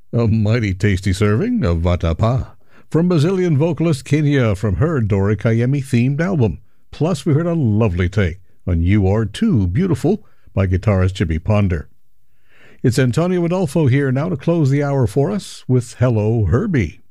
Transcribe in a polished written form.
A mighty tasty serving of vatapá from Brazilian vocalist Kenya from her Dori Kayemi themed album. Plus, we heard a lovely take on You Are Too Beautiful by guitarist Jimmy Ponder. It's Antonio Adolfo here now to close the hour for us with Hello Herbie.